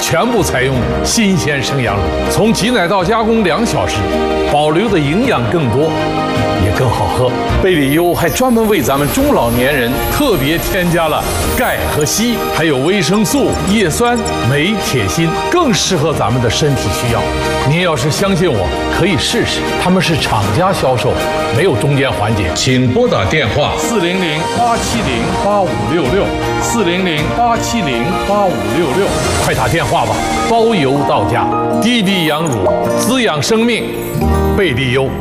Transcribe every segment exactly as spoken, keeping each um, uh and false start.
全部采用新鲜生羊乳，从挤奶到加工两小时，保留的营养更多，也更好喝。贝里优还专门为咱们中老年人特别添加了钙和硒，还有维生素、叶酸、镁、铁、锌，更适合咱们的身体需要。您要是相信我，可以试试。他们是厂家销售，没有中间环节。请拨打电话四零零八七零八五六六四零零八七零八五六六，快打电话吧，包邮到家。滴滴羊乳，滋养生命，贝利优。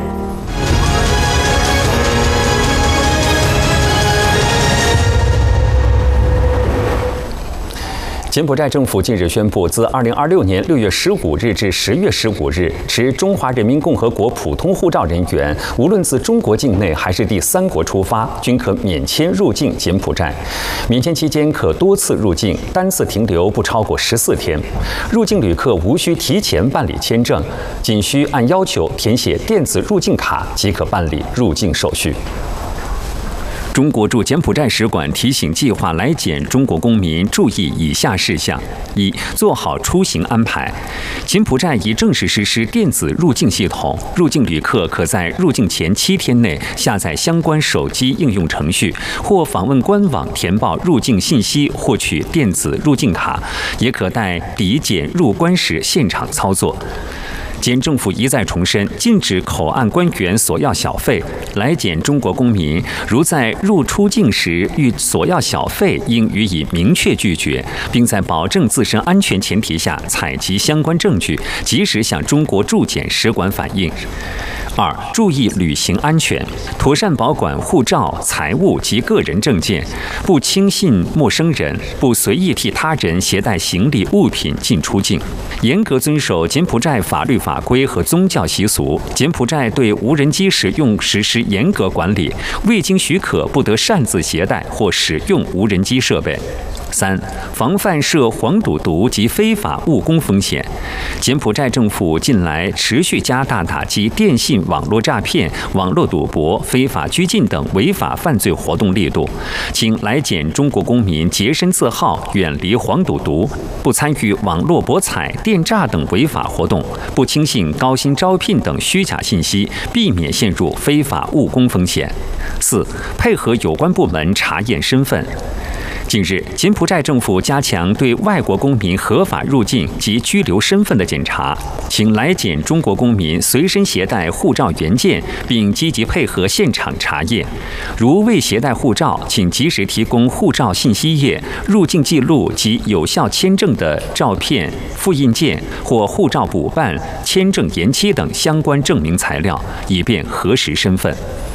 柬埔寨政府近日宣布，自二零二六年六月十五日至十月十五日，持中华人民共和国普通护照人员，无论自中国境内还是第三国出发，均可免签入境柬埔寨。免签期间可多次入境，单次停留不超过十四天。入境旅客无需提前办理签证，仅需按要求填写电子入境卡即可办理入境手续。中国驻柬埔寨使馆提醒计划来柬中国公民注意以下事项：一、做好出行安排。柬埔寨已正式实施电子入境系统，入境旅客可在入境前七天内下载相关手机应用程序，或访问官网填报入境信息，获取电子入境卡，也可待抵检入关时现场操作。柬政府一再重申，禁止口岸官员索要小费。来柬中国公民如在入出境时欲索要小费，应予以明确拒绝，并在保证自身安全前提下采集相关证据，及时向中国驻柬使馆反映。二、注意旅行安全，妥善保管护照、财物及个人证件，不轻信陌生人，不随意替他人携带行李物品进出境，严格遵守柬埔寨法律法规和宗教习俗。柬埔寨对无人机使用实施严格管理，未经许可不得擅自携带或使用无人机设备。三、防范涉黄赌毒及非法务工风险。柬埔寨政府近来持续加大打击电信网络诈骗、网络赌博、非法拘禁等违法犯罪活动力度，请来柬中国公民洁身自好，远离黄赌毒，不参与网络博彩、电诈等违法活动，不轻信高薪招聘等虚假信息，避免陷入非法务工风险。四、配合有关部门查验身份。近日，柬埔寨政府加强对外国公民合法入境及居留身份的检查，请来柬中国公民随身携带护照原件，并积极配合现场查验。如未携带护照，请及时提供护照信息页、入境记录及有效签证的照片、复印件或护照补办、签证延期等相关证明材料，以便核实身份。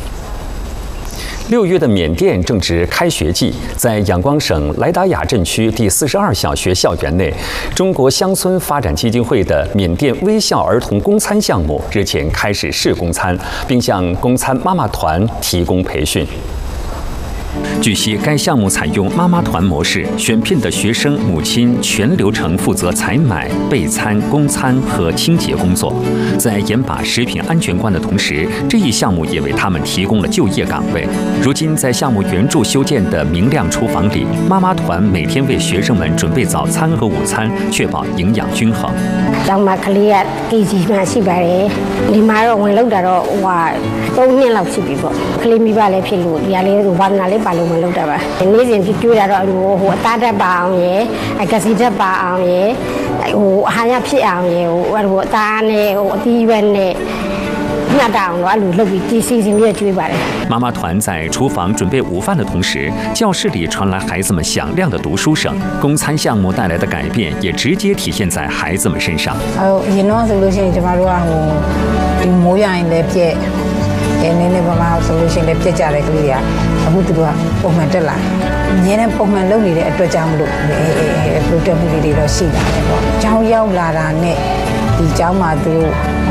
六月的缅甸正值开学季，在仰光省莱达雅镇区第四十二小学校园内，中国乡村发展基金会的缅甸微笑儿童供餐项目日前开始试供餐，并向供餐妈妈团提供培训。据悉，该项目采用妈妈团模式，选聘的学生母亲全流程负责采买、备餐、供餐和清洁工作。在严把食品安全关的同时，这一项目也为他们提供了就业岗位。如今，在项目援助修建的明亮厨房里，妈妈团每天为学生们准备早餐和午餐，确保营养均衡。 ကျောင်းမှာကလေးက K G မှာရှိပါတယ်။ဒီမှာတော့ဝင်လောက်တာတော့ဟိုဟာသုံးနှစ်လောက်ရှိပြီပေါ့။ကလေးမိဘလည်းဖြစ်လို့ဒီကလေးဝါသနာလေးပါလို့ဝင်လောက်တာပါ။နေ့စဉ်ကျွေးတာတော့ဟိုအသားတက်ပါအောင်ရယ်၊ကစီတက်ပါအောင်ရယ်ဟိုအဟာရဖြစ်အောင်ရယ်ဟိုဟိုအသားနဲ့ဟိုအသီးရွက်နဲ့ညတာအောင်တော့အဲ့လိုလုပ်ပြီးဒီစီစဉ်ပြီးကျွေးပါတယ်。 妈妈团在厨房准备午饭的同时，教室里传来孩子们响亮的读书声。供餐项目带来的改变也直接体现在孩子们身上。 哦，以前ဆိုလို့ရှိရင်ကျွန်တော်တို့ကဟိုဒီမိုးရရင်လည်းပြည့်အဲနည်းနည်းပါးပါးဆိုလို့ရှိရင်လည်းပြည့်ကြတဲ့ကလေးတွေကအခုသူတို့ကပုံမှန်တက်လာအများနဲ့ပုံမှန်လုပ်နေတဲ့အတွက်ကြောင့်မလို့အဲပရိုတက်မှုတွေတော့ရှိလာတယ်ပေါ့။ကျောင်းရောက်လာတာနဲ့ဒီကျောင်းမှာသူတို့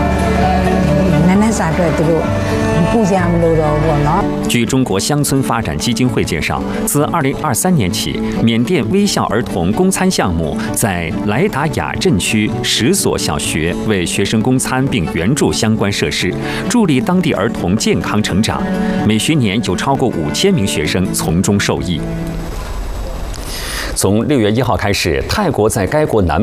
据中国乡村发展基金会介绍，自二零二三年起，缅甸微笑儿童供餐项目在莱达雅镇区十所小学为学生供餐并援助相关设施，助力当地儿童健康成长。每学年有超过五千名学生从中受益。从六月一号开始，泰国在该国南